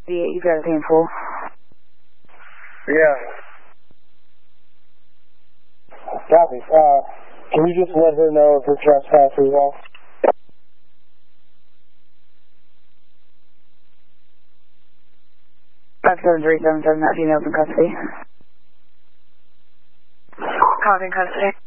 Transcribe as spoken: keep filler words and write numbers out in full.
Yeah, you got a ten four. Yeah. Copy. Uh, can you just let her know if her trespass is off? five seven three seven seven, that female's in custody. Caught in custody.